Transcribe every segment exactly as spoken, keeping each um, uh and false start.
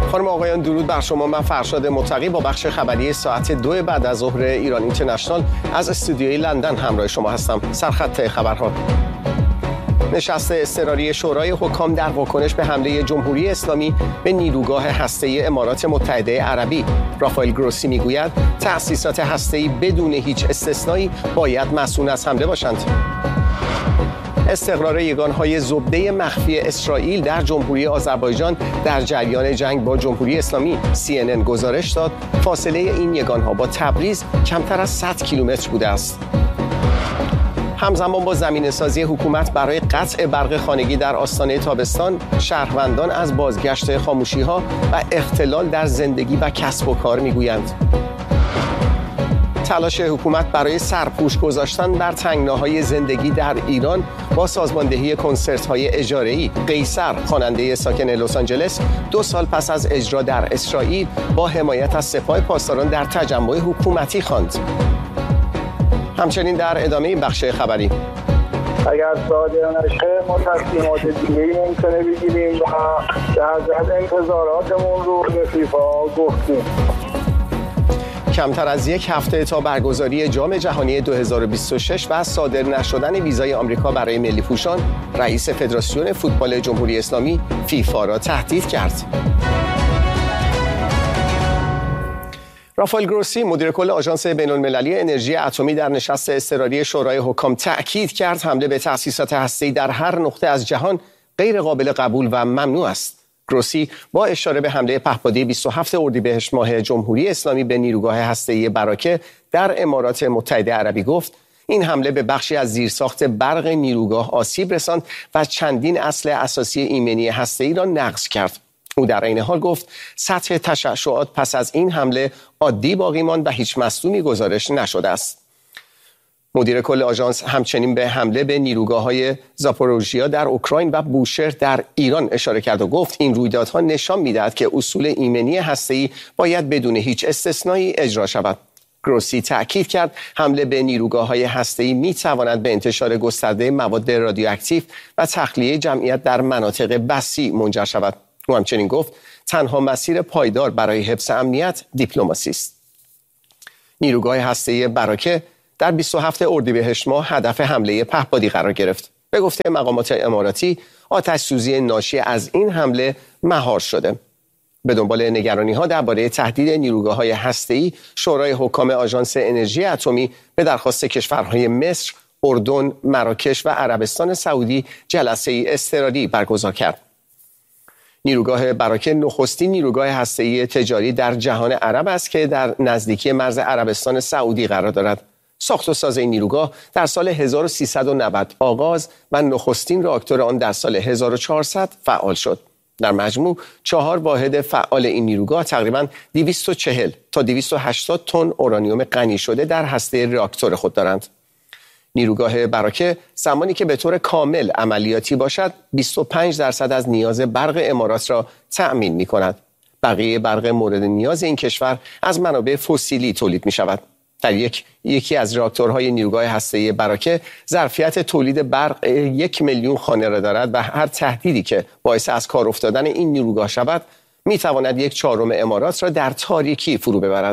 خانم آقایان درود بر شما. من فرشاد متقی با بخش خبری ساعت دو بعد از ظهر ایران اینترنشنال از استودیوی لندن همراه شما هستم. سرخط خبرها: نشست اضطراری شورای حکام در واکنش به حمله جمهوری اسلامی به نیروگاه هسته‌ای امارات متحده عربی. رافائل گروسی میگوید تأسیسات هسته‌ای بدون هیچ استثنایی باید مسئول از حمله باشند. استقرار یگانهای زبده مخفی اسرائیل در جمهوری آذربایجان در جریان جنگ با جمهوری اسلامی. سی ان ان گزارش داد فاصله این یگانها با تبریز کمتر از صد کیلومتر بوده است. همزمان با زمینه‌سازی حکومت برای قطع برق خانگی در آستانه تابستان، شهروندان از بازگشت خاموشی‌ها و اختلال در زندگی و کسب و کار می‌گویند. تلاش حکومت برای سرپوش گذاشتن بر تنگناهای زندگی در ایران با سازماندهی کنسرت‌های اجاره‌ای. قیصر، خواننده ساکن لس آنجلس، دو سال پس از اجرا در اسرائیل با حمایت از سپاه پاسداران در تجمع حکومتی خواند. همچنین در ادامه این بخش خبری: اگر صادر نشه ما تصمیمات دیگه‌ای ممکنه بگیریم و در ضمن انتظاراتمون رو به فیفا گفتیم. کمتر از یک هفته تا برگزاری جام جهانی دو هزار و بیست و شش و صادر نشدن ویزای آمریکا برای ملی پوشان، رئیس فدراسیون فوتبال جمهوری اسلامی فیفا را تهدید کرد. رافائل گروسی، مدیر کل آژانس بین‌المللی انرژی اتمی، در نشست اضطراری شورای حکام تأکید کرد حمله به تأسیسات هسته‌ای در هر نقطه از جهان غیر قابل قبول و ممنوع است. گروسی با اشاره به حمله پهپادی بیست و هفتم اردیبهشت ماه جمهوری اسلامی به نیروگاه هسته‌ای براکه در امارات متحده عربی گفت این حمله به بخشی از زیرساخت برق نیروگاه آسیب رساند و چندین اصل اساسی ایمنی هسته‌ای را نقض کرد. او در این حال گفت سطح تشعشعات پس از این حمله عادی باقی ماند و هیچ مصدومی گزارش نشده است. مدیر کل آژانس همچنین به حمله به نیروگاه‌های زاپوروژیا در اوکراین و بوشهر در ایران اشاره کرد و گفت این رویدادها نشان می‌دهد که اصول ایمنی هسته‌ای باید بدون هیچ استثنایی اجرا شود. گروسی تأکید کرد حمله به نیروگاه‌های هسته‌ای می‌تواند به انتشار گسترده مواد رادیواکتیو و تخلیه جمعیت در مناطق وسیع منجر شود. او همچنین گفت تنها مسیر پایدار برای حفظ امنیت دیپلماسی است. نیروگاه هسته‌ای براکه در بیست و هفتم اردیبهشت ماه هدف حمله پهپادی قرار گرفت. به گفته مقامات اماراتی آتش‌سوزی ناشی از این حمله مهار شده. به دنبال نگرانی‌ها درباره تهدید نیروگاه‌های هسته‌ای، شورای حکام آژانس انرژی اتمی به درخواست کشورهای مصر، اردن، مراکش و عربستان سعودی جلسه‌ای اضطراری برگزار کرد. نیروگاه براکه نخستین نیروگاه هسته‌ای تجاری در جهان عرب است که در نزدیکی مرز عربستان سعودی قرار دارد. ساخت و ساز این نیروگاه در سال هزار و سیصد و نود آغاز و نخستین راکتور آن در سال هزار و چهارصد فعال شد. در مجموع چهار واحد فعال این نیروگاه تقریباً دویست و چهل تا دویست و هشتاد تن اورانیوم غنی شده در هسته راکتور خود دارند. نیروگاه براکه زمانی که به طور کامل عملیاتی باشد بیست و پنج درصد از نیاز برق امارات را تأمین می کند. بقیه برق مورد نیاز این کشور از منابع فسیلی تولید می شود. در یک یکی از راکتورهای نیروگاه هسته‌ای براکه ظرفیت تولید برق یک میلیون خانه را دارد و هر تهدیدی که باعث از کار افتادن این نیروگاه شود می تواند یک چهارم امارات را در تاریکی فرو ببرد.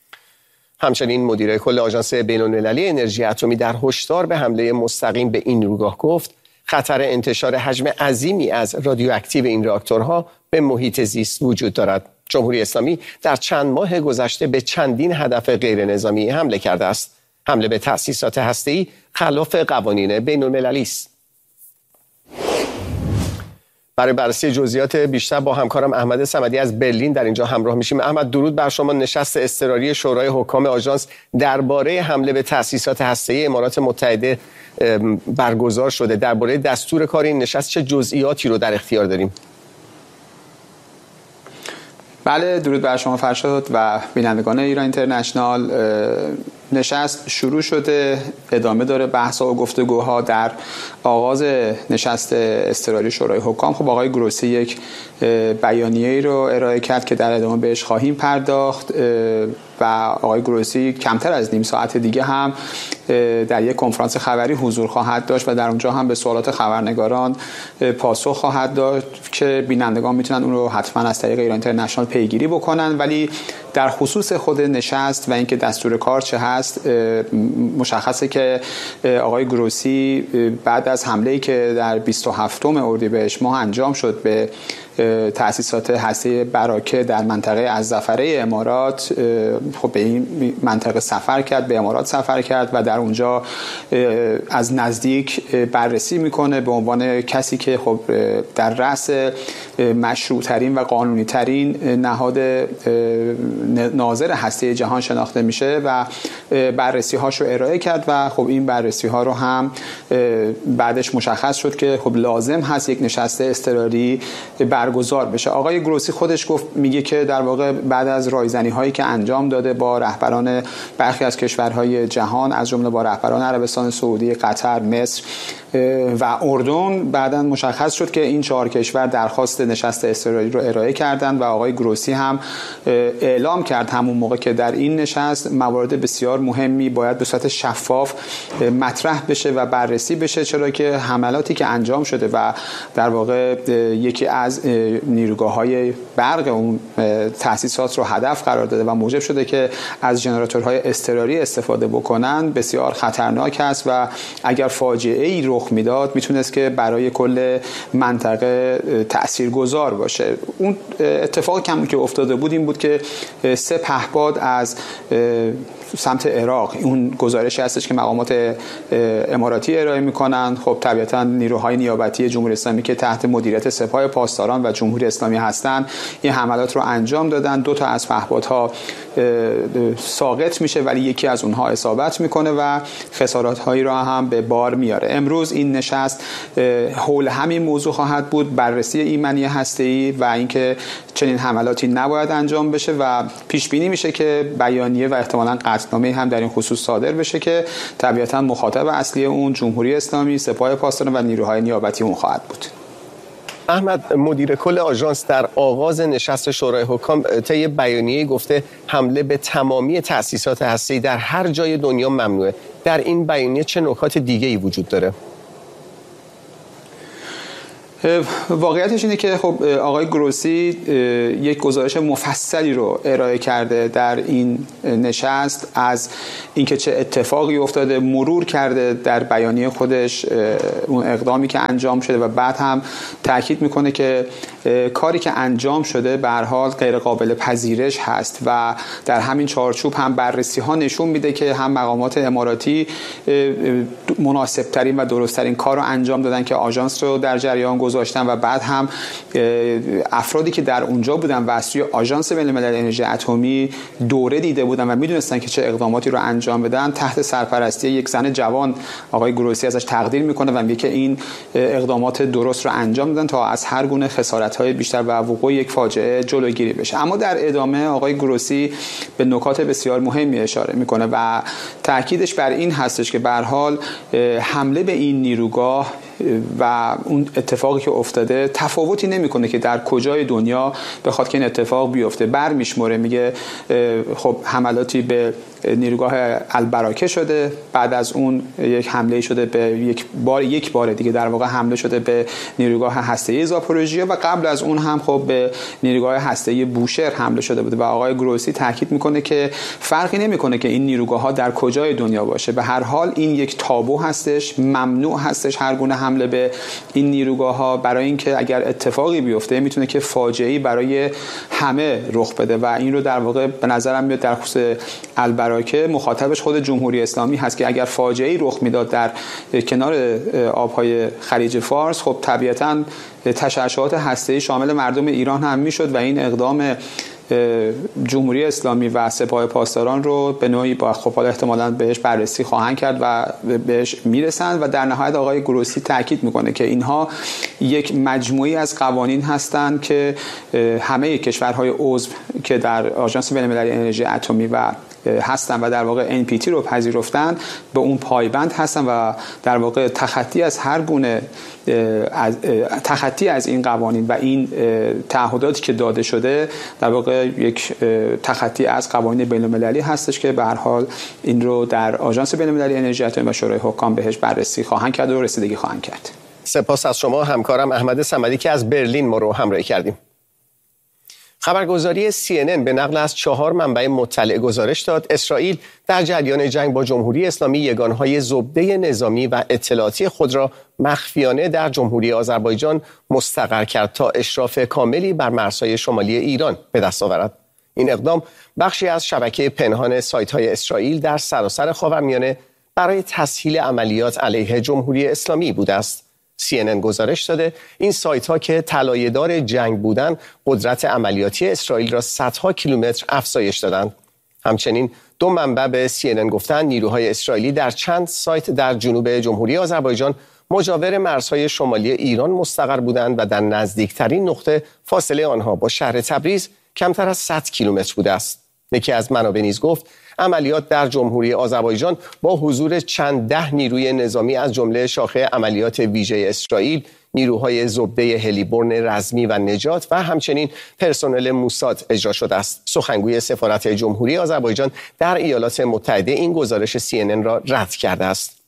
همچنین مدیر کل آژانس بین‌المللی انرژی اتمی در هشدار به حمله مستقیم به این نیروگاه گفت خطر انتشار حجم عظیمی از رادیواکتیو این راکتورها به محیط زیست وجود دارد. جمهوری اسلامی در چند ماه گذشته به چندین هدف غیر نظامی حمله کرده است. حمله به تأسیسات هسته‌ای خلاف قوانین بین‌المللی است. برای بررسی جزئیات بیشتر با همکارم احمد صمدی از برلین در اینجا همراه میشیم. احمد درود بر شما. نشست اضطراری شورای حکام آژانس درباره حمله به تأسیسات هسته‌ای امارات متحده برگزار شده. درباره دستور کار این نشست چه جزئیاتی رو در اختیار داریم؟ بله، درود بر شما فرشاد و بینندگان ایران اینترنشنال. نشست شروع شده، ادامه داره بحث‌ها و گفتگوها. در آغاز نشست اضطراری شورای حکام خب آقای گروسی یک بیانیه‌ای رو ارائه کرد که در ادامه بهش خواهیم پرداخت و آقای گروسی کمتر از نیم ساعت دیگه هم در یک کنفرانس خبری حضور خواهد داشت و در اونجا هم به سوالات خبرنگاران پاسخ خواهد داد که بینندگان میتونن اون رو حتما از طریق ایران اینترنشنال پیگیری بکنن. ولی در خصوص خود نشست و اینکه دستور کار چه هست، مشخصه که آقای گروسی بعد از حمله‌ای که در بیست و هفتم اردیبهشت ماه انجام شد به تأسیسات هسته براکه در منطقه الظفره امارات، خب به این منطقه سفر کرد، به امارات سفر کرد و در اونجا از نزدیک بررسی میکنه به عنوان کسی که خب در رأس مشروع ترین و قانونی ترین نهاد ناظر هسته جهان شناخته میشه و بررسی هاش رو ارائه کرد و خب این بررسی ها رو هم بعدش مشخص شد که خب لازم هست یک نشست اضطراری برگزار بشه. آقای گروسی خودش گفت، میگه که در واقع بعد از رایزنی هایی که انجام داده با رهبران برخی از کشورهای جهان از جمله با رهبران عربستان سعودی، قطر، مصر و اردن، بعداً مشخص شد که این چهار کشور درخواست نشست اضطراری رو ارائه کردند و آقای گروسی هم اعلام کرد همون موقع که در این نشست موارد بسیار مهمی باید به صورت شفاف مطرح بشه و بررسی بشه، چرا که حملاتی که انجام شده و در واقع یکی از نیروگاه‌های برق اون تأسیسات رو هدف قرار داده و موجب شده که از ژنراتورهای اضطراری استفاده بکنن، بسیار خطرناک است و اگر فاجعه‌ای رخ میداد میتونست که برای کل منطقه تاثیرگذار باشه. اون اتفاقی کمی که افتاده بود این بود که سه پهپاد از سمت عراق، اون گزارشی هستش که مقامات اماراتی ارائه میکنن، خب طبیعتا نیروهای نیابتی جمهوری اسلامی که تحت مدیریت سپاه پاسداران و جمهوری اسلامی هستن این حملات رو انجام دادن. دو تا از پهپادها ساقط میشه ولی یکی از اونها اصابت میکنه و خسارات هایی رو هم به بار میاره. امروز این نشست حول همین موضوع خواهد بود، بررسی ایمنی هسته‌ای و اینکه چنین حملاتی نباید انجام بشه و پیش بینی میشه که بیانیه و احتمالاً قطعنامه هم در این خصوص صادر بشه که طبیعتاً مخاطب اصلی اون جمهوری اسلامی، سپاه پاسداران و نیروهای نیابتی اون خواهد بود. احمد، مدیر کل آژانس در آغاز نشست شورای حکام طی بیانیه گفته حمله به تمامی تأسیسات هسته‌ای در هر جای دنیا ممنوعه. در این بیانیه چه نکات دیگه‌ای وجود داره؟ واقعیتش اینه که خب آقای گروسی یک گزارش مفصلی رو ارائه کرده در این نشست، از اینکه چه اتفاقی افتاده مرور کرده در بیانیه خودش اون اقدامی که انجام شده و بعد هم تاکید میکنه که کاری که انجام شده به هر حال غیر قابل پذیرش هست و در همین چارچوب هم بررسی ها نشون میده که هم مقامات اماراتی مناسب ترین و درست ترین کار رو انجام دادن که آژانس رو در جریان گذاشتن و بعد هم افرادی که در اونجا بودن و از سوی آژانس بین‌المللی انرژی اتمی دوره دیده بودن و میدونستن که چه اقداماتی رو انجام بدن، تحت سرپرستی یک زن جوان آقای گروسی ازش تقدیر میکنه و میگه که این اقدامات درست رو انجام دادن تا از هر گونه خسارت‌های بیشتر و وقوع یک فاجعه جلوگیری بشه. اما در ادامه آقای گروسی به نکات بسیار مهمی اشاره میکنه و تاکیدش بر این هستش که به هر حال حمله به این نیروگاه و اون اتفاقی که افتاده تفاوتی نمیکنه که در کجای دنیا بخواد که این اتفاق بیفته. برمیشمره، میگه خب حملاتی به نیروگاه البراکه شده، بعد از اون یک حمله شده به یک بار یک بار دیگه در واقع حمله شده به نیروگاه هسته‌ای زاپوروژیا و قبل از اون هم خب به نیروگاه هسته‌ای بوشهر حمله شده بوده و آقای گروسی تاکید میکنه که فرقی نمیکنه که این نیروگاه ها در کجای دنیا باشه، به هر حال این یک تابو هستش، ممنوع هستش هر گونه حمله به این نیروگاه ها، برای اینکه اگر اتفاقی بیفته میتونه که فاجعه‌ای برای همه رخ بده و این رو در واقع به نظرم میاد در خصوص البراکه مخاطبش خود جمهوری اسلامی هست که اگر فاجعه‌ای رخ میداد در کنار آبهای خلیج فارس، خب طبیعتاً تشعشعات هسته‌ای شامل مردم ایران هم میشد و این اقدام جمهوری اسلامی و سپاه پاسداران رو به نوعی با خب احتمالاً بهش بررسی خواهند کرد و بهش میرسند و در نهایت آقای گروسی تاکید میکنه که اینها یک مجموعی از قوانین هستند که همه کشورهای عضو که در آژانس بین‌المللی انرژی اتمی و هستن و در واقع ان پی تی رو پذیرفتن به اون پایبند هستن و در واقع تخطی از هر گونه از تخطی از این قوانین و این تعهداتی که داده شده در واقع یک تخطی از قوانین بین‌المللی هستش که به هر حال این رو در آژانس بین‌المللی انرژی اتمی و شورای حکام بهش بررسی خواهند کرد و رسیدگی خواهند کرد. سپاس از شما همکارم احمد صمدی که از برلین ما رو همراهی کردیم. خبرگزاری سی ان ان به نقل از چهار منبع مطلع گزارش داد اسرائیل در جریان جنگ با جمهوری اسلامی یگانهای زبده نظامی و اطلاعاتی خود را مخفیانه در جمهوری آذربایجان مستقر کرد تا اشراف کاملی بر مرزهای شمالی ایران به دست آورد. این اقدام بخشی از شبکه پنهان سایت‌های اسرائیل در سراسر خاورمیانه برای تسهیل عملیات علیه جمهوری اسلامی بوده است. سی ان ان گزارش داده این سایت ها که طلایه‌دار جنگ بودند قدرت عملیاتی اسرائیل را صدها کیلومتر افزایش دادند. همچنین دو منبع به سی ان ان گفتند نیروهای اسرائیلی در چند سایت در جنوب جمهوری آذربایجان مجاور مرزهای شمالی ایران مستقر بودند و در نزدیکترین نقطه فاصله آنها با شهر تبریز کمتر از صد کیلومتر بوده است. یکی از منابع نیز گفت عملیات در جمهوری آذربایجان با حضور چند ده نیروی نظامی از جمله شاخه عملیات ویژه اسرائیل، نیروهای زبده هلیبرن رزمی و نجات و همچنین پرسنل موساد اجرا شده است. سخنگوی سفارت جمهوری آذربایجان در ایالات متحده این گزارش سی ان ان را رد کرده است.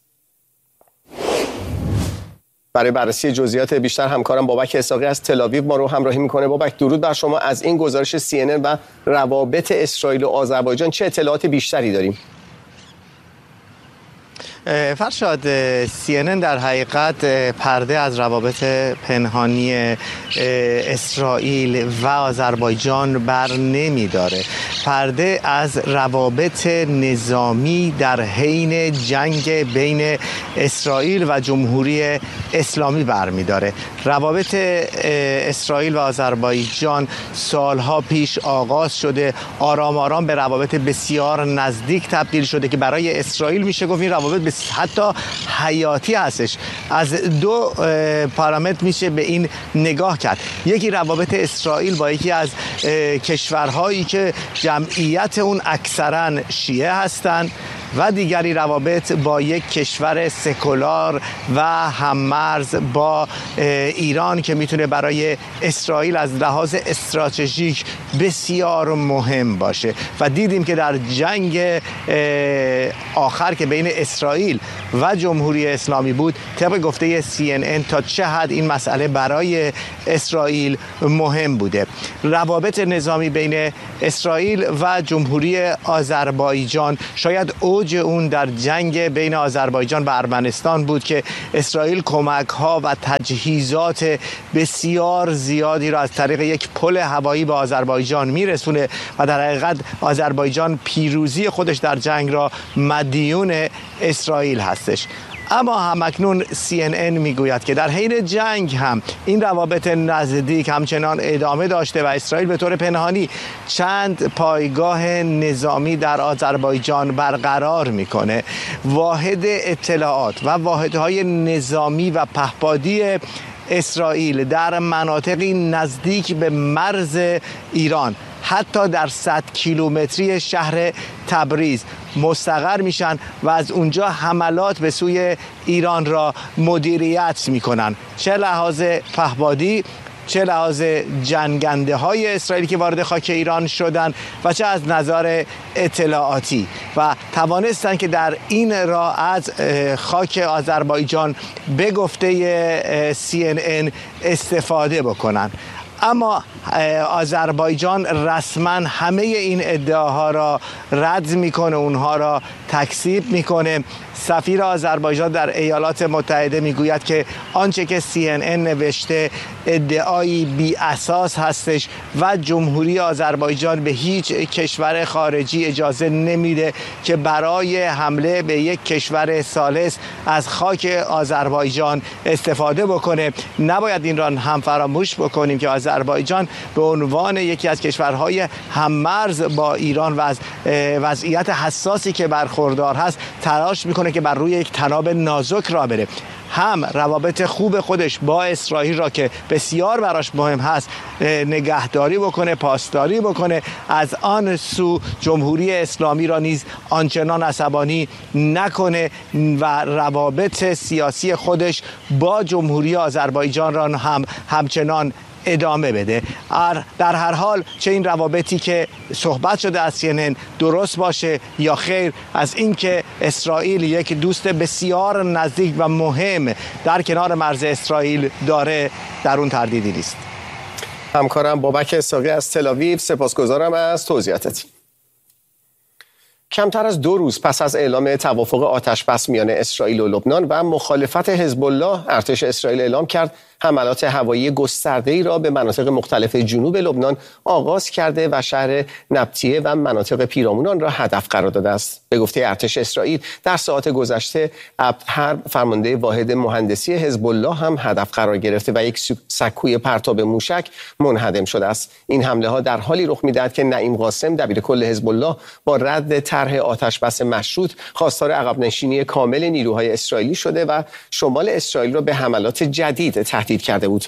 برای بررسی جزئیات بیشتر همکارم بابک اسحاقی از تل‌آویو ما رو همراهی میکنه. بابک درود بر شما. از این گزارش سی ان ان و روابط اسرائیل و آذربایجان چه اطلاعات بیشتری داریم؟ فرشاد، سی ان ان در حقیقت پرده از روابط پنهانی اسرائیل و آذربایجان بر نمی داره. پرده از روابط نظامی در حین جنگ بین اسرائیل و جمهوری اسلامی برمی داره. روابط اسرائیل و آذربایجان سالها پیش آغاز شده، آرام آرام به روابط بسیار نزدیک تبدیل شده که برای اسرائیل میشه گفت این روابط حتی حیاتی هستش. از دو پارامتر میشه به این نگاه کرد. یکی روابط اسرائیل با یکی از کشورهایی که جمعیت اون اکثرا شیعه هستند و دیگری روابط با یک کشور سکولار و هممرز با ایران که میتونه برای اسرائیل از لحاظ استراتژیک بسیار مهم باشه و دیدیم که در جنگ آخر که بین اسرائیل و جمهوری اسلامی بود طبق گفته سی ان ان تا چه حد این مسئله برای اسرائیل مهم بوده. روابط نظامی بین اسرائیل و جمهوری آذربایجان شاید اوج اون در جنگ بین آذربایجان و ارمنستان بود که اسرائیل کمک ها و تجهیزات بسیار زیادی را از طریق یک پل هوایی به آذربایجان میرسونه و در حقیقت آذربایجان پیروزی خودش در جنگ را مدیون اسرائیل هستش. اما همکنون سی ان ان میگوید که در حین جنگ هم این روابط نزدیک همچنان ادامه داشته و اسرائیل به طور پنهانی چند پایگاه نظامی در آذربایجان برقرار میکنه. واحد اطلاعات و واحدهای نظامی و پهپادی اسرائیل در مناطقی نزدیک به مرز ایران حتی در صد کیلومتری شهر تبریز مستقر میشن و از اونجا حملات به سوی ایران را مدیریت میکنن، چه لحاظ پهپادی چه لحاظ جنگنده های اسرائیلی که وارد خاک ایران شدن و چه از نظر اطلاعاتی و توانستن که در این راه از خاک آذربایجان به گفته سی ان ان استفاده بکنن. اما آذربایجان رسما همه این ادعاها را رد میکنه، اونها را تکذیب میکنه. سفیر آذربایجان در ایالات متحده میگوید که آنچه که سی ان ان نوشته ادعایی بی اساس هستش و جمهوری آذربایجان به هیچ کشور خارجی اجازه نمیده که برای حمله به یک کشور ثالث از خاک آذربایجان استفاده بکنه. نباید این را هم فراموش بکنیم که آذربایجان به عنوان یکی از کشورهای هممرز با ایران و از وضعیت حساسی که برخوردار هست تلاش میکنه که بر روی یک تناب نازک را بره. هم روابط خوب خودش با اسرائیل را که بسیار براش مهم هست نگهداری بکنه، پاسداری بکنه، از آن سو جمهوری اسلامی را نیز آنچنان عصبانی نکنه و روابط سیاسی خودش با جمهوری آذربایجان را هم همچنان ادامه بده. در هر حال چه این روابطی که صحبت شده از سی ان ان درست باشه یا خیر، از اینکه اسرائیل یک دوست بسیار نزدیک و مهم در کنار مرز اسرائیل داره در اون تردیدی نیست. همکارم بابک اسحاقی از تل‌آویو، سپاسگزارم از توضیحاتت. کمتر از دو روز پس از اعلام توافق آتش‌بس میان اسرائیل و لبنان و مخالفت حزب الله، ارتش اسرائیل اعلام کرد حملات هوایی گسترده‌ای را به مناطق مختلف جنوب لبنان آغاز کرده و شهر نبطیه و مناطق پیرامون آن را هدف قرار داده است. به گفته ارتش اسرائیل در ساعات گذشته عبدالحرب، فرمانده واحد مهندسی حزب الله، هم هدف قرار گرفته و یک سکوی پرتاب موشک منهدم شده است. این حمله ها در حالی رخ می‌دهد که نعیم قاسم، دبیرکل حزب الله، با رد طرح آتش‌بس مشروط خواستار عقب نشینی کامل نیروهای اسرائیلی شده و شمال اسرائیل را به حملات جدید تهدید کرده بود.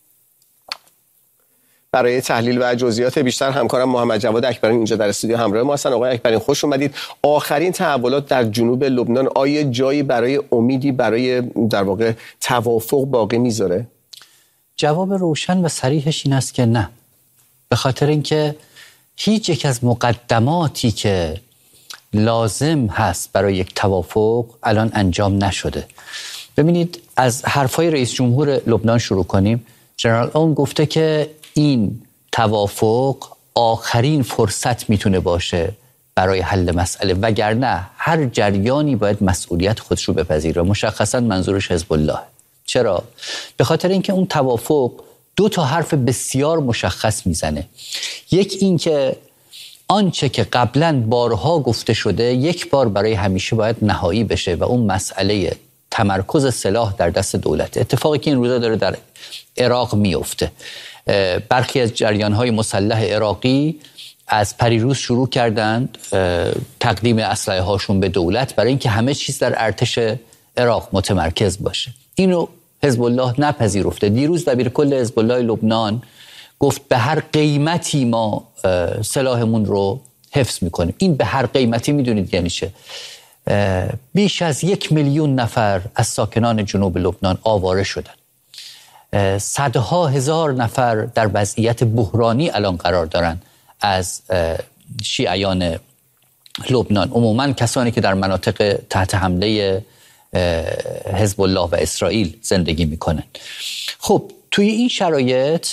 برای تحلیل و جزئیات بیشتر همکارم محمد جواد اکبرین اینجا در استودیو همراه ما هستن. آقای اکبرین خوش اومدید. آخرین تحولات در جنوب لبنان آیا جایی برای امیدی برای در واقع توافق باقی میذاره؟ جواب روشن و صریحش این است که نه. به خاطر اینکه هیچ یک از مقدماتی که لازم هست برای یک توافق الان انجام نشده. ببینید از حرفای رئیس جمهور لبنان شروع کنیم. جنرال اون گفته که این توافق آخرین فرصت میتونه باشه برای حل مسئله، وگرنه هر جریانی باید مسئولیت خودش رو بپذیره. مشخصا منظورش حزب الله. چرا؟ به خاطر اینکه اون توافق دو تا حرف بسیار مشخص میزنه. یک این که آنچه که قبلا بارها گفته شده یک بار برای همیشه باید نهایی بشه و اون مسئله تمرکز سلاح در دست دولت. اتفاقی که این روزا داره در عراق میفته. برخی از جریان‌های مسلح عراقی از پریروز شروع کردند تقدیم اسلحه هاشون به دولت برای اینکه همه چیز در ارتش عراق متمرکز باشه. اینو حزب الله نپذیرفته. دیروز دبیرکل حزب الله لبنان گفت به هر قیمتی ما سلاحمون رو حفظ میکنیم. این به هر قیمتی میدونید یعنی چه؟ بیش از یک میلیون نفر از ساکنان جنوب لبنان آواره شدن. صدها هزار نفر در وضعیت بحرانی الان قرار دارن از شیعیان لبنان، عموما کسانی که در مناطق تحت حمله حزب الله و اسرائیل زندگی میکنن. خب توی این شرایط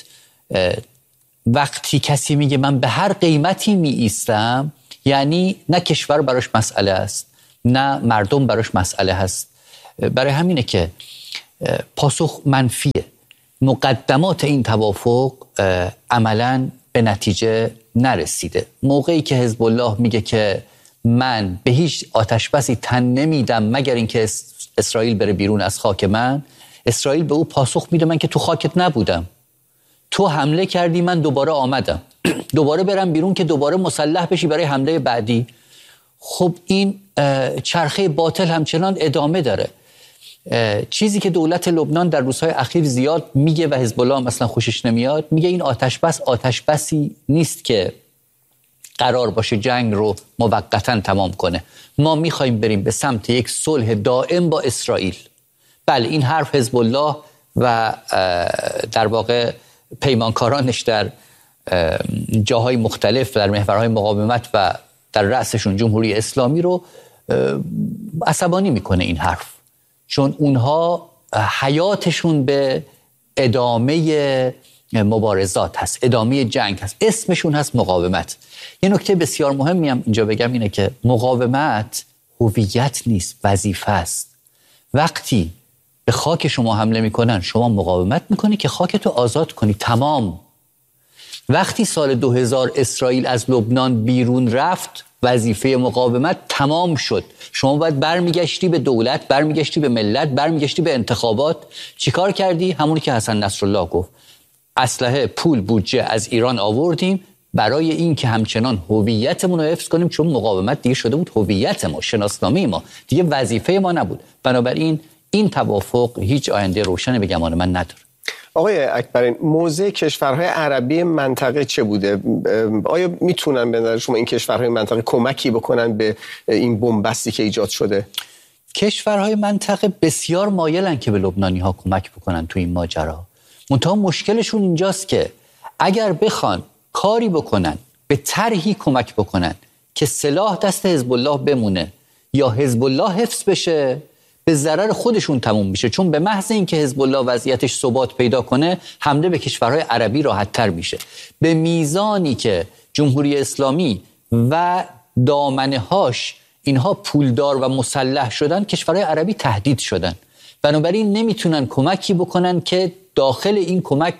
وقتی کسی میگه من به هر قیمتی می ایستم، یعنی نه کشور براش مسئله است نه مردم براش مسئله هست. برای همینه که پاسخ منفیه. مقدمات این توافق عملاً به نتیجه نرسیده. موقعی که حزب الله میگه که من به هیچ آتشبسی تن نمیدم مگر اینکه اسرائیل بره بیرون از خاک من، اسرائیل به او پاسخ میده من که تو خاکت نبودم، تو حمله کردی من دوباره آمدم، دوباره برم بیرون که دوباره مسلح بشی برای حمله بعدی. خب این چرخه باطل همچنان ادامه داره. چیزی که دولت لبنان در روزهای اخیر زیاد میگه و حزب الله مثلا خوشش نمیاد، میگه این آتشبس آتشبسی نیست که قرار باشه جنگ رو موقتا تمام کنه. ما میخوایم بریم به سمت یک صلح دائم با اسرائیل. بله این حرف حزب الله و در واقع پیمانکارانش در جاهای مختلف در محورهای مقاومت و در رأسشون جمهوری اسلامی رو عصبانی میکنه این حرف، چون اونها حیاتشون به ادامه مبارزات هست، ادامه جنگ هست، اسمشون هست مقاومت. یه نکته بسیار مهمی هم اینجا بگم اینه که مقاومت هویت نیست، وظیفه است. وقتی به خاک شما حمله میکنن شما مقاومت میکنی که خاکتو آزاد کنی، تمام. وقتی سال دو هزار اسرائیل از لبنان بیرون رفت وظیفه مقاومت تمام شد. شما باید برمیگشتی به دولت، برمیگشتی به ملت، برمیگشتی به انتخابات. چیکار کردی؟ همونی که حسن نصرالله گفت، اسلحه، پول، بودجه از ایران آوردیم برای این که همچنان هویتمون رو حفظ کنیم، چون مقاومت دیگه شده بود هویت ما، شناسنامه ما، دیگه وظیفه ما نبود. بنابراین این توافق هیچ آینده روشنی به گمان من نداره. آقای اکبرین، موضع کشورهای عربی منطقه چه بوده؟ آیا میتونن به نظر شما این کشورهای منطقه کمکی بکنن به این بنبستی که ایجاد شده؟ کشورهای منطقه بسیار مایلن که به لبنانی‌ها کمک بکنن تو این ماجرا. منتها مشکلشون اینجاست که اگر بخوان کاری بکنن، به طرحی کمک بکنن که سلاح دست حزب الله بمونه یا حزب الله حفظ بشه، به ضرر خودشون تموم میشه، چون به محض اینکه حزب الله وضعیتش ثبات پیدا کنه، حمله به کشورهای عربی راحت تر میشه. به میزانی که جمهوری اسلامی و دامنه‌هاش اینها پولدار و مسلح شدن، کشورهای عربی تهدید شدن. بنابراین نمیتونن کمکی بکنن که داخل این کمک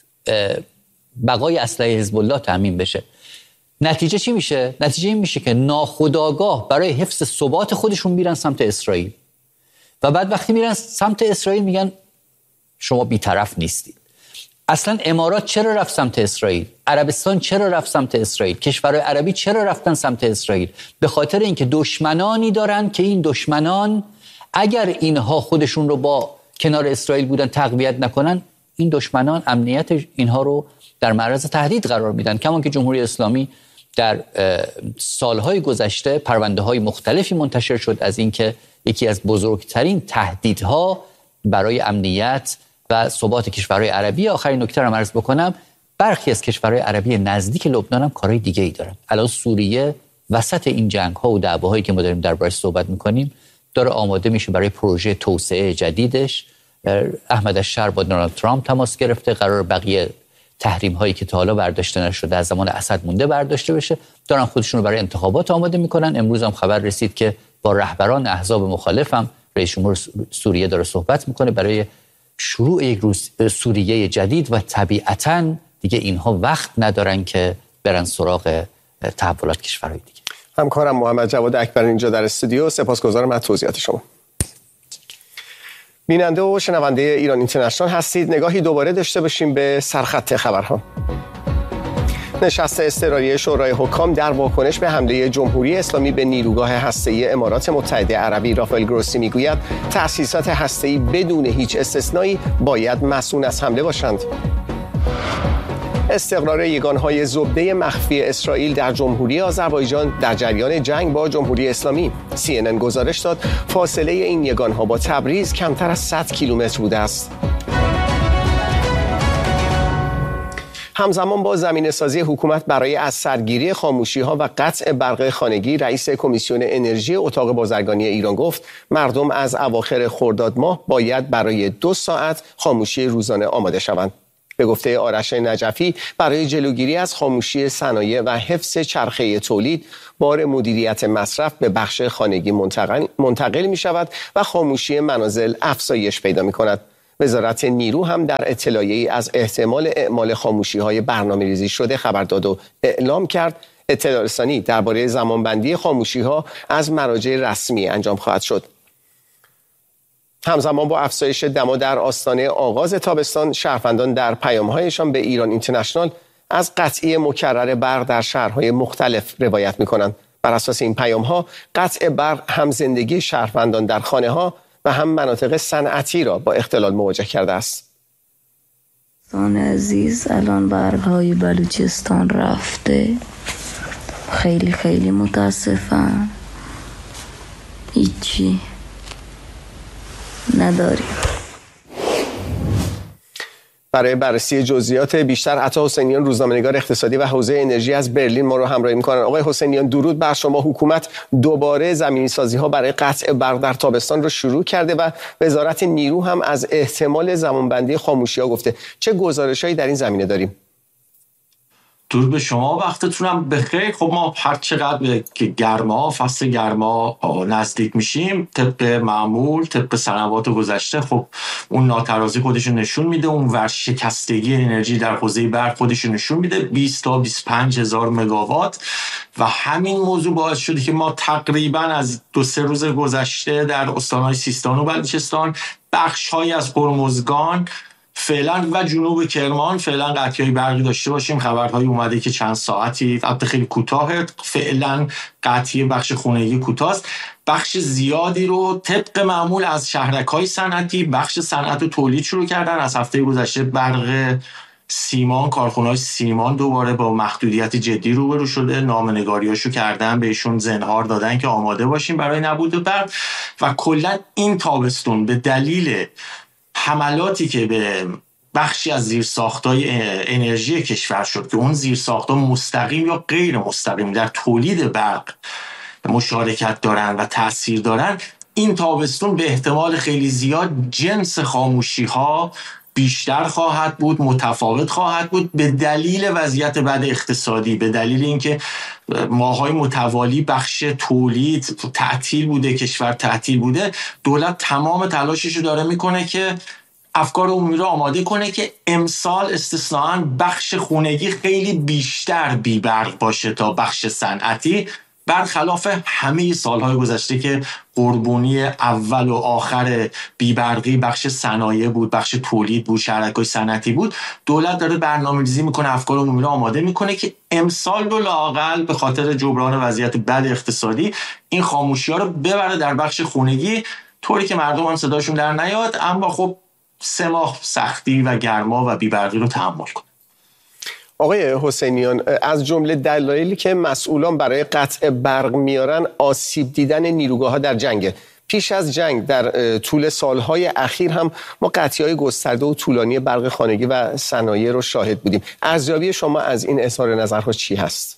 بقای اسلحه حزب الله تامین بشه. نتیجه چی میشه؟ نتیجه این میشه که ناخودآگاه برای حفظ ثبات خودشون میرن سمت اسرائیل و بعد وقتی میرن سمت اسرائیل میگن شما بی‌طرف نیستید. اصلا امارات چرا رفت سمت اسرائیل؟ عربستان چرا رفت سمت اسرائیل؟ کشورهای عربی چرا رفتن سمت اسرائیل؟ به خاطر اینکه دشمنانی دارن که این دشمنان اگر اینها خودشون رو با کنار اسرائیل بودن تقویت نکنن، این دشمنان امنیت اینها رو در معرض تهدید قرار میدن. کما که جمهوری اسلامی در سالهای گذشته پرونده‌های مختلفی منتشر شد از اینکه یکی از بزرگترین تهدیدها برای امنیت و ثبات کشورهای عربی. آخرین نکته رو عرض بکنم، برخی از کشورهای عربی نزدیک لبنان هم کارهای دیگه‌ای دارن. الان سوریه وسط این جنگ‌ها و دعواهایی که ما داریم دربارش صحبت می‌کنیم داره آماده میشه برای پروژه توسعه جدیدش. احمد الشر با دونالد ترامپ تماس گرفته، قرار بقیه تحریم هایی که تا حالا برداشته نشده از زمان اسد مونده برداشته بشه. دارن خودشون رو برای انتخابات آماده میکنن. امروز هم خبر رسید که با رهبران احزاب مخالف هم رئیس جمهور سوریه داره صحبت میکنه برای شروع یک روز سوریه جدید و طبیعتاً دیگه اینها وقت ندارن که برن سراغ تحولات کشورهای دیگه. همکارم محمد جواد اکبر اینجا در استودیو. سپاسگزارم از توضیحات شما. بیننده و شنونده ایران اینترنشنال هستید. نگاهی دوباره داشته باشیم به سرخط خبرها. نشست اضطراری شورای حکام در واکنش به حمله جمهوری اسلامی به نیروگاه هسته‌ای امارات متحده عربی. رافائل گروسی میگوید تأسیسات هسته‌ای بدون هیچ استثنایی باید مسئول از حمله باشند. استقرار یگانهای زبده مخفی اسرائیل در جمهوری آذربایجان در جریان جنگ با جمهوری اسلامی. سی ان ان گزارش داد فاصله این یگانها با تبریز کمتر از صد کیلومتر بوده است. همزمان با زمینه‌سازی حکومت برای از سرگیری خاموشی‌ها و قطع برق خانگی، رئیس کمیسیون انرژی اتاق بازرگانی ایران گفت مردم از اواخر خرداد ماه باید برای دو ساعت خاموشی روزانه آماده شوند. به گفته آرش نجفی، برای جلوگیری از خاموشی صنایع و حفظ چرخه تولید، بار مدیریت مصرف به بخش خانگی منتقل, منتقل می شود و خاموشی منازل افزایش پیدا می کند. وزارت نیرو هم در اطلاعیه‌ای از احتمال اعمال خاموشی‌های برنامه‌ریزی شده خبر داد و اعلام کرد اطلاع رسانی درباره زمانبندی خاموشی‌ها از مراجع رسمی انجام خواهد شد. همزمان با افزایش دما در آستانه آغاز تابستان، شهروندان در پیام‌هایشان به ایران اینترنشنال از قطعی مکرر برق در شهرهای مختلف روایت می‌کنند. بر اساس این پیام‌ها، قطع برق هم زندگی شهروندان در خانه‌ها و هم مناطق صنعتی را با اختلال مواجه کرده است. دوستان عزیز، الان برق‌های بلوچستان رفته. خیلی خیلی متاسفم. هیچی نداریم. برای بررسی جزئیات بیشتر عطا حسینیان، روزنامه‌نگار اقتصادی و حوزه انرژی از برلین ما رو همراهی می‌کنن. آقای حسینیان، درود بر شما. حکومت دوباره زمینی‌سازی‌ها برای قطع برق در تابستان رو شروع کرده و وزارت نیرو هم از احتمال زمانبندی خاموشی‌ها گفته. چه گزارش‌هایی در این زمینه داریم؟ درود به شما، وقتتونم بخیر. خب ما هر چقدر که گرما فصل گرما نزدیک میشیم، طبق معمول، طبق سنوات گذشته، خب اون ناترازی خودش نشون میده، اون ورشکستگی انرژی در حوزه برق خودش نشون میده، بیست تا بیست و پنج هزار مگاوات. و همین موضوع باعث شده که ما تقریبا از دو سه روز گذشته در استان‌های سیستان و بلوچستان، بخش‌هایی از هرمزگان فعلا و جنوب کرمان فعلا قطعی برقی داشته باشیم. خبرهای اومده که چند ساعتی، البته خیلی کوتاه، فعلا قطعی بخش خونگی کوتاست. بخش زیادی رو طبق معمول از شهرک‌های صنعتی، بخش صنعت و تولید شروع کردن. از هفته گذشته برق سیمان، کارخونه‌های سیمان دوباره با محدودیت جدی روبرو شده، نامه‌نگاریاشو کردن، بهشون زنهار دادن که آماده باشیم برای نبود برق. و کلا این تابستون به دلیل حملاتی که به بخشی از زیرساخت‌های انرژی کشور شد که اون زیرساخت‌ها مستقیم یا غیر مستقیم در تولید برق مشارکت دارن و تأثیر دارن، این تابستون به احتمال خیلی زیاد جنس خاموشی‌ها بیشتر خواهد بود، متفاوت خواهد بود، به دلیل وضعیت بد اقتصادی، به دلیل اینکه ماهای متوالی بخش تولید تعطیل بوده، کشور تعطیل بوده. دولت تمام تلاشش رو داره میکنه که افکار عمومی رو آماده کنه که امسال استثناءً بخش خونگی خیلی بیشتر بی برق باشه تا بخش صنعتی، برخلاف همه سالهای گذشته که قربانی اول و آخر بیبرقی بخش صنایع بود، بخش تولید بود، شرکای صنعتی بود. دولت داره برنامه‌ریزی میکنه، افکار عمومی رو آماده میکنه که امسال رو لااقل به خاطر جبران وضعیت بد اقتصادی این خاموشی‌ها رو ببره در بخش خونگی، طوری که مردم هم صداشون در نیاد، اما خب سه ماه سختی و گرما و بیبرقی رو تحمل کنه. آقای حسینیان، از جمله دلایلی که مسئولان برای قطع برق میارن آسیب دیدن نیروگاه‌ها در جنگ. پیش از جنگ در طول سالهای اخیر هم ما قطعی‌های گسترده و طولانی برق خانگی و صنایع رو شاهد بودیم. ارزیابی شما از این اظهار نظرها چی هست؟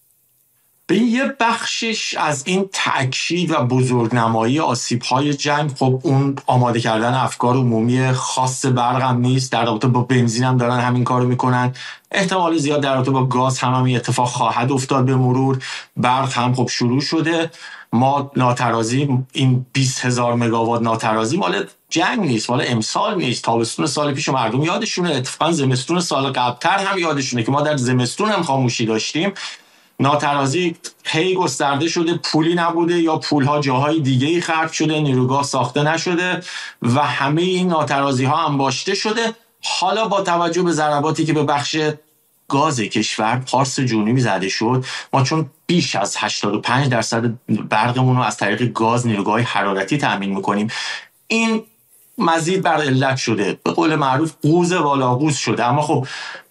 به یه بخشش از این تأکید و بزرگنمایی آسیب‌های جنگ، خب اون آماده کردن افکار عمومی خاص برق هم نیست. در رابطه با بنزین هم دارن همین کارو میکنن. احتمال زیاد در رابطه با گاز هم همین اتفاق خواهد افتاد به مرور. برق هم خب شروع شده. ما ناترازی، این بیست هزار مگاوات ناترازی مال جنگ نیست، مال امسال نیست، تابستون سال پیش مردم یادشونه، اتفاقا زمستون سال قبل‌تر هم یادشونه که ما در زمستون هم خاموشی داشتیم. ناترازی هی گسترده شده، پولی نبوده یا پولها جاهای دیگه‌ای خرج شده، نیروگاه ساخته نشده و همه این ناترازی ها انباشته شده. حالا با توجه به ضرباتی که به بخش گاز کشور پارس جنوبی زده شد، ما چون بیش از هشتاد و پنج درصد برقمون رو از طریق گاز نیروگاه حرارتی تامین میکنیم، این مزید بر علت شده، به قول معروف قوز والا قوز شده. اما خب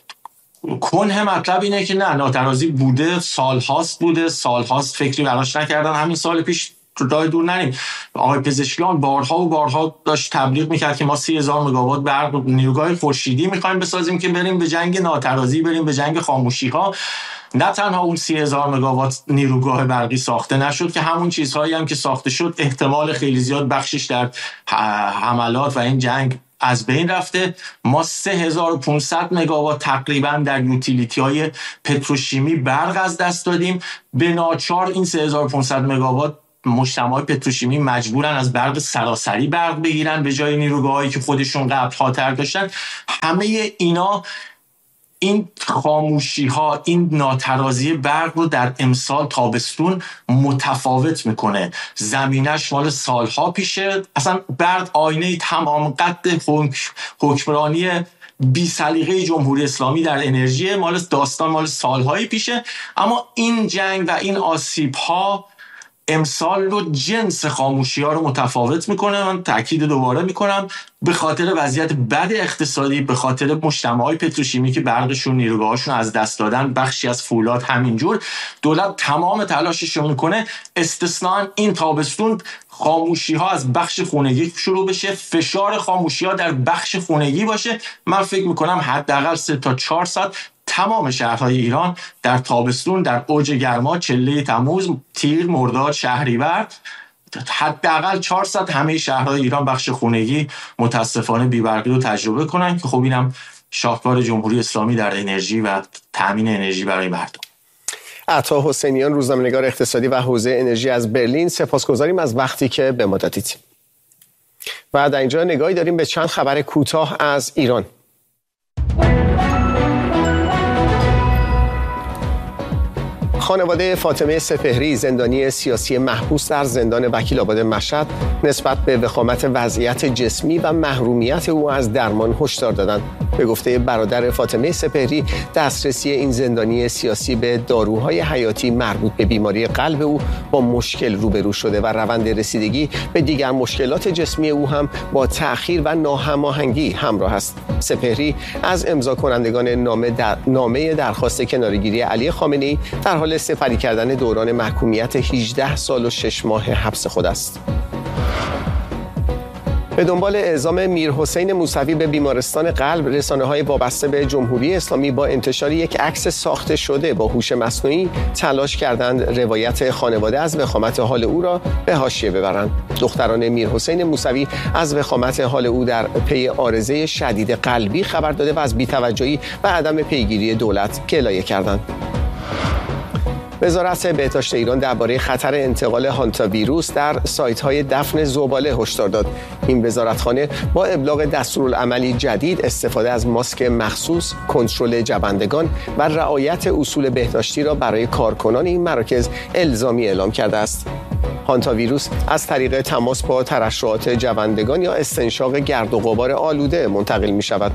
کنه مطلب اینه که نه، ناترازی بوده، سالهاست بوده، سالهاست فکری براش نکردن. همین سال پیش راه دور نریم، آقای پزشکیان بارها و بارها داشت تبلیغ میکرد که ما سی هزار مگاوات برق نیروگاه خورشیدی میخوایم بسازیم که بریم به جنگ ناترازی، بریم به جنگ خاموشی ها. نه تنها اون سی هزار مگاوات نیروگاه برقی ساخته نشد که همون چیزهایی هم که ساخته شد احتمال خیلی زیاد بخشش در حملات و این جنگ از بین رفته. ما سه هزار و پانصد مگاوات تقریبا در یوتیلیتی های پتروشیمی برق از دست دادیم. به ناچار این سه هزار و پانصد مگاوات مجتمعات پتروشیمی مجبورن از برق سراسری برق بگیرن به جای نیروگاهایی که خودشون قبل خاطر داشتن. همه اینا، این خاموشی ها، این ناترازی برق رو در امسال تابستون متفاوت میکنه. زمینش مال سالها پیشه. اصلا برق آینه تمام قد حکمرانی بی سلیقه جمهوری اسلامی در انرژی، مال داستان مال سالهای پیشه. اما این جنگ و این آسیب ها امسال رو جنس خاموشی ها رو متفاوت میکنه. من تاکید دوباره میکنم، به خاطر وضعیت بد اقتصادی، به خاطر مجتمعات پتروشیمی که برقشون، نیروگاهاشون از دست دادن، بخشی از فولاد همینجور، دولت تمام تلاشش رو میکنه استثناء این تابستون خاموشی ها از بخش خونگی شروع بشه، فشار خاموشی ها در بخش خونگی باشه. من فکر میکنم حداقل سه تا چهار ساعت تمام شهرهای ایران در تابستون، در اوج گرما، چله تموز، تیر، مرداد، شهریور، حداقل چهار ساعت همه شهرهای ایران بخش خونگی متاسفانه بی‌برقی رو تجربه کنن که خب اینم شاهکار جمهوری اسلامی در انرژی و تامین انرژی برای مردم. عطا حسینیان، روزنامه‌نگار اقتصادی و حوزه انرژی از برلین، سپاسگزاریم از وقتی که به ما دادید. و در اینجا نگاهی داریم به چند خبر کوتاه از ایران. خانواده فاطمه سپهری زندانی سیاسی محبوس در زندان وکیل‌آباد مشهد نسبت به وخامت وضعیت جسمی و محرومیت او از درمان هشدار دادند. به گفته برادر فاطمه سپهری، دسترسی این زندانی سیاسی به داروهای حیاتی مربوط به بیماری قلب او با مشکل روبرو شده و روند رسیدگی به دیگر مشکلات جسمی او هم با تأخیر و ناهماهنگی همراه است. سپهری از امضا کنندگان نامه, در... نامه درخواست کناره‌گیری علی خامنه‌ای در حال سپری کردن دوران محکومیت هجده سال و شش ماه حبس خود است. به دنبال اعزام میرحسین موسوی به بیمارستان قلب، رسانه‌های وابسته به جمهوری اسلامی با انتشار یک عکس ساخته شده با هوش مصنوعی تلاش کردند روایت خانواده از وخامت حال او را به حاشیه ببرند. دختران میرحسین موسوی از وخامت حال او در پی عارضه شدید قلبی خبر داده و از بی‌توجهی و عدم پیگیری دولت گلایه کردند. وزارت بهداشت ایران درباره خطر انتقال هانتا ویروس در سایت‌های دفن زباله هشدار داد. این وزارتخانه با ابلاغ دستورالعملی جدید، استفاده از ماسک مخصوص، کنترل جوندگان و رعایت اصول بهداشتی را برای کارکنان این مراکز الزامی اعلام کرده است. هانتا ویروس از طریق تماس با ترشحات جوندگان یا استنشاق گرد و غبار آلوده منتقل می‌شود.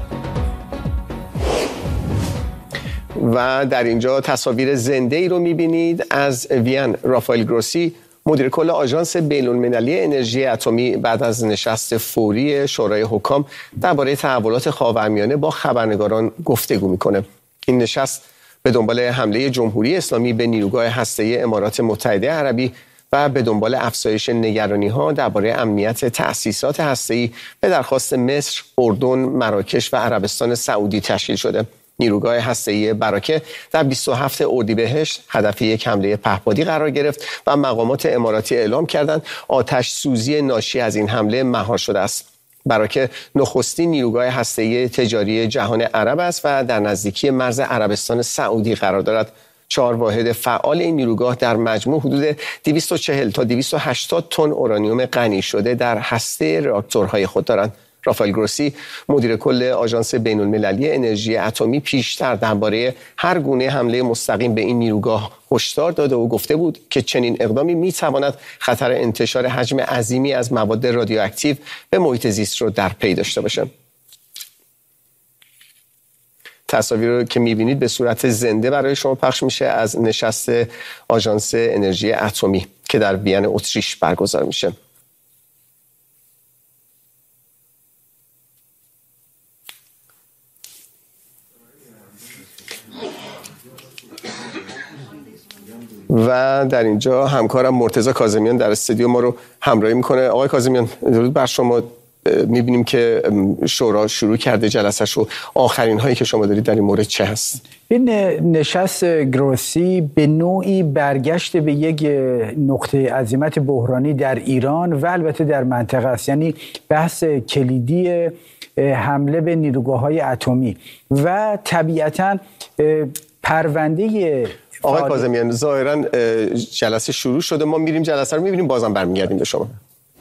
و در اینجا تصاویر زنده ای رو می‌بینید از وین. رافائل گروسی، مدیر کل آژانس بین‌المللی انرژی اتمی، بعد از نشست فوری شورای حکام درباره تحولات خاورمیانه با خبرنگاران گفتگو می‌کنه. این نشست به دنبال حمله جمهوری اسلامی به نیروگاه هسته‌ای امارات متحده عربی و به دنبال افزایش نگرانی‌ها درباره امنیت تأسیسات هسته‌ای به درخواست مصر، اردن، مراکش و عربستان سعودی تشکیل شده. نیروگاه هسته‌ای براکه در بیست و هفتم اردیبهشت هدف یک حمله پهپادی قرار گرفت و مقامات اماراتی اعلام کردند آتش سوزی ناشی از این حمله مهار شده است. براکه نخستین نیروگاه هسته‌ای تجاری جهان عرب است و در نزدیکی مرز عربستان سعودی قرار دارد. چهار واحد فعال این نیروگاه در مجموع حدود دویست و چهل تا دویست و هشتاد تن اورانیوم غنی شده در هسته راکتورهای خود دارند. رافائل گروسی، مدیر کل آژانس بین‌المللی انرژی اتمی، پیشتر درباره هر گونه حمله مستقیم به این نیروگاه هشدار داده و گفته بود که چنین اقدامی می‌تواند خطر انتشار حجم عظیمی از مواد رادیواکتیو به محیط زیست رو در پی داشته باشه. تصاویر رو که می‌بینید به صورت زنده برای شما پخش میشه از نشست آژانس انرژی اتمی که در وین اتریش برگزار میشه. و در اینجا همکارم مرتضی کاظمیان در استودیو ما رو همراهی میکنه. آقای کاظمیان، درود بر شما. میبینیم که شورا شروع کرده جلسه‌ش و آخرین هایی که شما دارید در این مورد چه هست؟ این نشست گروسی به نوعی برگشت به یک نقطه عظمت بحرانی در ایران و البته در منطقه است، یعنی بحث کلیدی حمله به نیروگاه‌های اتمی و طبیعتاً پرونده. آقای کاظمیان، ظاهراً جلسه شروع شده، ما میریم جلسه رو میبینیم، بازم برمیگردیم به شما.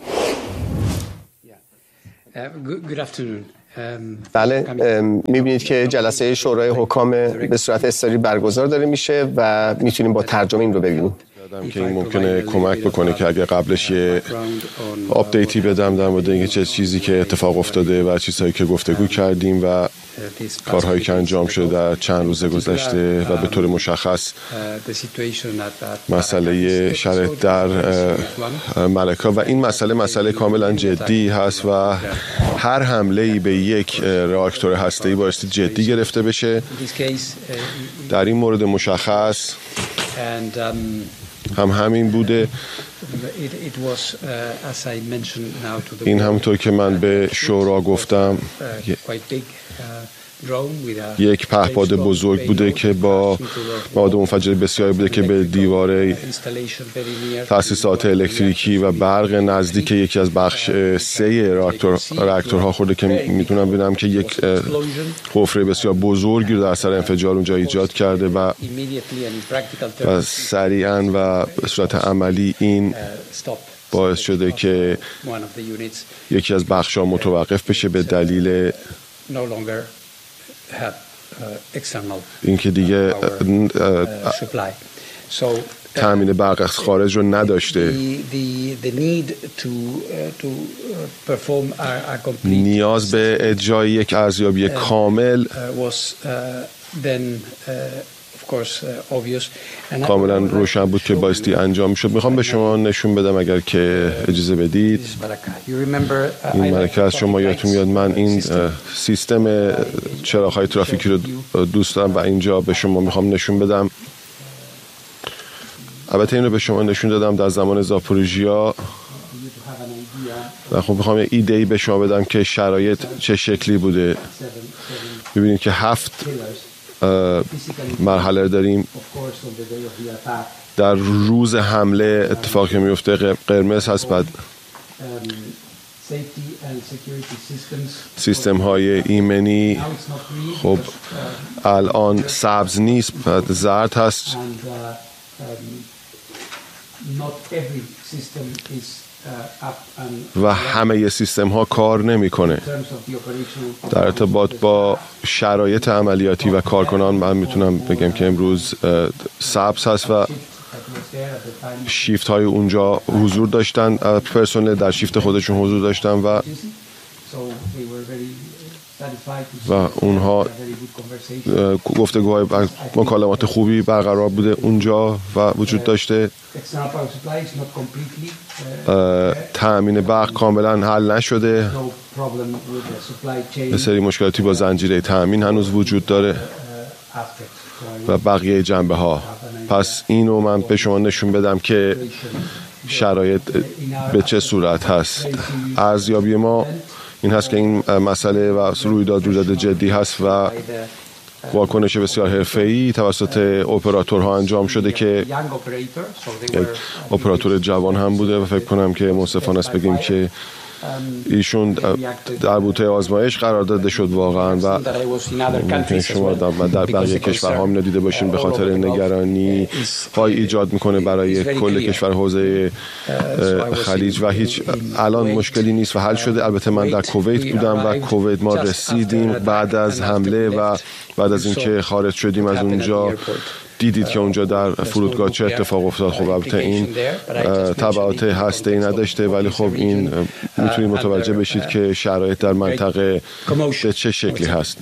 بله، میبینید که جلسه شورای حکام به صورت اضطراری برگزار داره میشه و میتونیم با ترجمه این رو ببینیم. که این ممکنه کمک بکنه که اگر قبلش یه آپدیتی بدم در مورد اینکه چه چیزی که اتفاق افتاده و چیزهایی که گفتگو کردیم و کارهایی که انجام شده در چند روز گذشته و به طور مشخص مسئله شرایط در ملکا و این مسئله مسئله کاملا جدی هست و هر حمله‌ای به یک راکتور هسته‌ای بایستی جدی گرفته بشه. در این مورد مشخص هم همین بوده. این همونطور که من به شورا گفتم یک پهپاد بزرگ بوده که با مواد منفجر بسیاری بوده که به دیواره تأسیسات الکتریکی و برق نزدیک یکی از بخش سه راکتور راکتورها خورده که میتونم ببینم که یک حفره بسیار بزرگی رو در اثر انفجار اونجا ایجاد کرده و و سریعا و به صورت عملی این باعث شده که یکی از بخش‌ها متوقف بشه به دلیل اینکه دیگه تامین برق از خارج رو نداشته. نیاز به اجرای یک ارزیابی کامل کاملا روشن بود که بایستی انجام میشد. میخوام به شما نشون بدم اگر که اجازه بدید. این ملکه از شما یادتون میاد من این سیستم چراغ‌های ترافیکی رو دوست دارم و اینجا به شما میخوام نشون بدم. البته این رو به شما نشون دادم در زمان زاپوریژیا و خب میخوام یه ایده‌ای به شما بدم که شرایط چه شکلی بوده. ببینید که هفت مرحله داریم. در روز حمله اتفاقی میفته قرمز هست، بعد سیستم های ایمنی خب الان سبز نیست، بعد زرد هست. و همه سیستم ها کار نمیکنه. در ارتباط با شرایط عملیاتی و کارکنان من میتونم بگم که امروز سبز هست و شیفت های اونجا حضور داشتن، پرسنل در شیفت خودشون حضور داشتن و و اونها گفتگوهای مکالمات خوبی برقرار بوده اونجا و وجود داشته. تأمین برق کاملا حل نشده. یه سری مشکلاتی با زنجیره تأمین هنوز وجود داره و بقیه جنبه ها. پس اینو من به شما نشون بدم که شرایط به چه صورت هست. ارزیابی ما این هست که این مسئله و رویداد رویداد جدی هست و واکنش بسیار حرفه‌ای توسط اپراتورها انجام شده که یک اپراتور جوان هم بوده و فکر کنم که منصفانه است بگیم که ایشون در بوته آزمایش قرار داده شد واقعا و ممکن شما در بقیه کشورها هم ندیده باشین به خاطر نگرانی های ایجاد میکنه برای کل کشور حوزه خلیج و هیچ الان مشکلی نیست و حل شده. البته من در کویت بودم و کویت ما رسیدیم بعد از حمله و بعد از اینکه خارج شدیم از اونجا دیدید که اونجا در فرودگاه چه اتفاق افتاد. خب البته این تبعات هسته‌ای نداشته ولی خب این میتونید متوجه بشید که شرایط در منطقه به چه شکلی هست.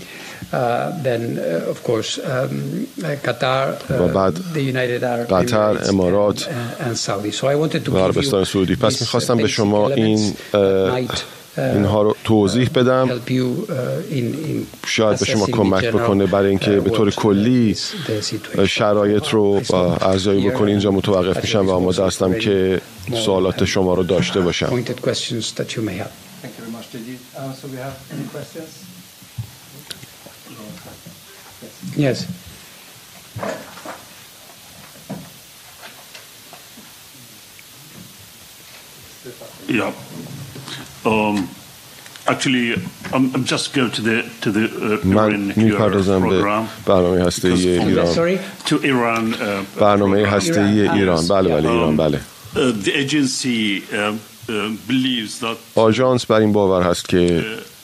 و بعد قطر، امارات و عربستان سعودی. پس میخواستم به شما این اینها رو توضیح بدم، شاید به شما کمک بکنه برای اینکه به طور کلی شرایط رو ارزیابی بکنید. اینجا متوقف میشم و آماده هستم که سوالات شما رو داشته باشم. Yes. Yeah. Um, actually, I'm, I'm just going to the to the uh, Iran nuclear program. برنامه هسته‌ای ایران. To Iran. Uh, برنامه هسته‌ای ایران. بله بله ایران بله. Uh, the agency uh, uh, believes that. آژانس بر این باور هست که